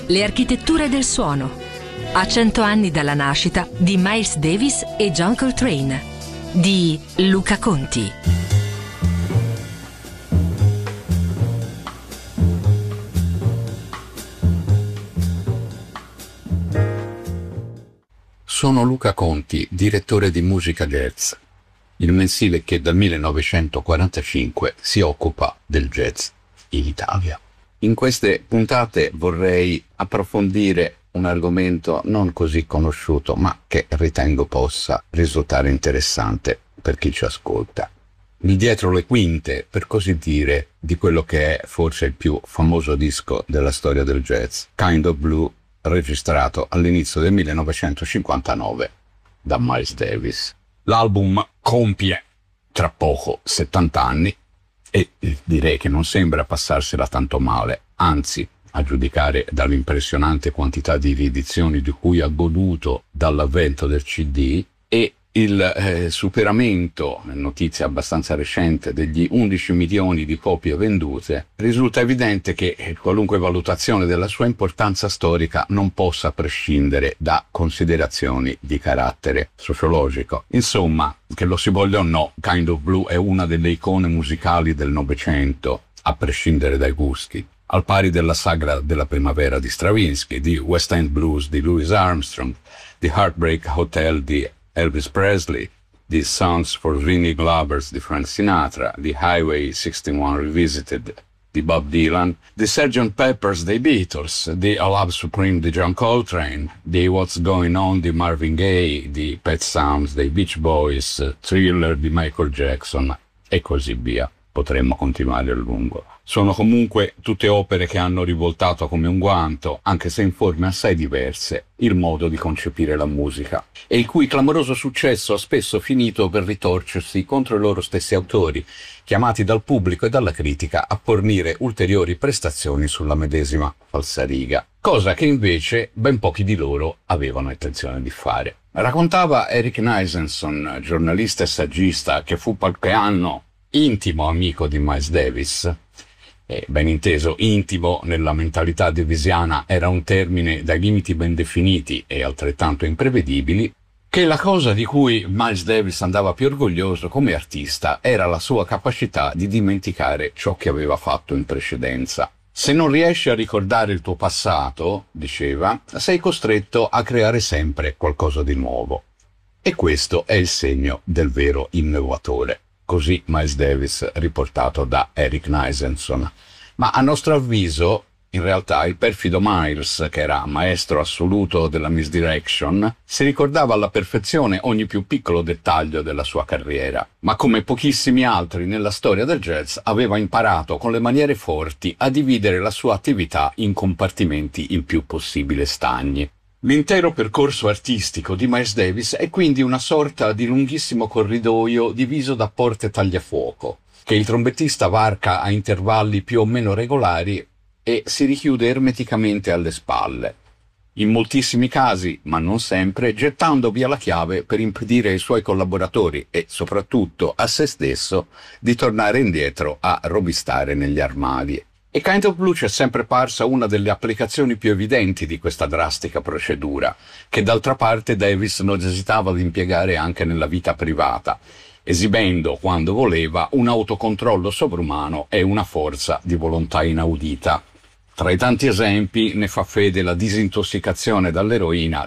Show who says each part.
Speaker 1: Le architetture del suono. A 100 anni dalla nascita di Miles Davis e John Coltrane. Di Luca Conti.
Speaker 2: Sono Luca Conti, direttore di Musica Jazz, il mensile che dal 1945 si occupa del jazz in Italia. In queste puntate vorrei approfondire un argomento non così conosciuto, ma che ritengo possa risultare interessante per chi ci ascolta. Il dietro le quinte, per così dire, di quello che è forse il più famoso disco della storia del jazz, Kind of Blue, registrato all'inizio del 1959 da Miles Davis. L'album compie tra poco 70 anni e direi che non sembra passarsela tanto male, anzi, a giudicare dall'impressionante quantità di riedizioni di cui ha goduto dall'avvento del CD e il superamento, notizia abbastanza recente, degli 11 milioni di copie vendute, risulta evidente che qualunque valutazione della sua importanza storica non possa prescindere da considerazioni di carattere sociologico. Insomma, che lo si voglia o no, Kind of Blue è una delle icone musicali del Novecento, a prescindere dai gusti. Al pari della Sagra della Primavera di Stravinsky, di West End Blues di Louis Armstrong, di Heartbreak Hotel di Elvis Presley, di Songs for Ringing Lovers di Frank Sinatra, di Highway 61 Revisited di Bob Dylan, di Sgt. Pepper's dei Beatles, di A Love Supreme di John Coltrane, di What's Going On di Marvin Gaye, di Pet Sounds dei Beach Boys, Thriller di Michael Jackson e così via. Potremmo continuare a lungo. Sono comunque tutte opere che hanno rivoltato come un guanto, anche se in forme assai diverse, il modo di concepire la musica, e il cui clamoroso successo ha spesso finito per ritorcersi contro i loro stessi autori, chiamati dal pubblico e dalla critica a fornire ulteriori prestazioni sulla medesima falsariga, cosa che invece ben pochi di loro avevano intenzione di fare. Raccontava Eric Nisenson, giornalista e saggista, che fu qualche anno intimo amico di Miles Davis, e ben inteso intimo nella mentalità davisiana era un termine dai limiti ben definiti e altrettanto imprevedibili, che la cosa di cui Miles Davis andava più orgoglioso come artista era la sua capacità di dimenticare ciò che aveva fatto in precedenza. Se non riesci a ricordare il tuo passato, diceva, sei costretto a creare sempre qualcosa di nuovo. E questo è il segno del vero innovatore. Così Miles Davis riportato da Eric Nisenson. Ma a nostro avviso, in realtà, il perfido Miles, che era maestro assoluto della misdirection, si ricordava alla perfezione ogni più piccolo dettaglio della sua carriera, ma come pochissimi altri nella storia del jazz aveva imparato con le maniere forti a dividere la sua attività in compartimenti il più possibile stagni. L'intero percorso artistico di Miles Davis è quindi una sorta di lunghissimo corridoio diviso da porte tagliafuoco, che il trombettista varca a intervalli più o meno regolari e si richiude ermeticamente alle spalle. In moltissimi casi, ma non sempre, gettando via la chiave per impedire ai suoi collaboratori e soprattutto a se stesso di tornare indietro a robistare negli armadi. E Kind of Blue ci è sempre parsa una delle applicazioni più evidenti di questa drastica procedura, che d'altra parte Davis non esitava ad impiegare anche nella vita privata, esibendo, quando voleva, un autocontrollo sovrumano e una forza di volontà inaudita. Tra i tanti esempi ne fa fede la disintossicazione dall'eroina